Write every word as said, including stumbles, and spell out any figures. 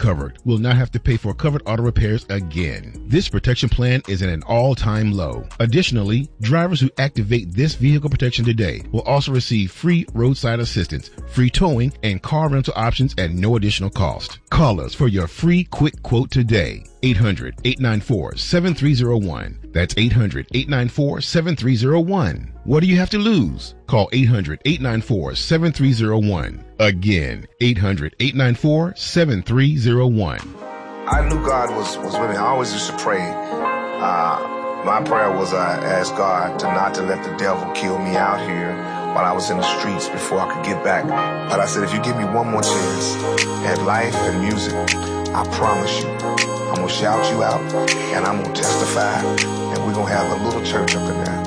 covered. We'll not have to pay for covered auto repairs again. This protection plan is at an all-time low. Additionally, drivers who activate this vehicle protection today will also receive free roadside assistance, free towing, and car rental options at no additional cost. Call us for your free quick quote today. eight hundred, eight nine four, seven three zero one. That's eight hundred, eight nine four, seven three zero one. What do you have to lose? Call eight hundred, eight nine four, seven three zero one. Again, eight hundred, eight nine four, seven three zero one. I knew God was, was with me. I always used to pray. Uh, my prayer was I asked God to not to let the devil kill me out here while I was in the streets before I could get back. But I said, if you give me one more chance at life and music, I promise you, I'm going to shout you out and I'm going to testify and we're going to have a little church up in there.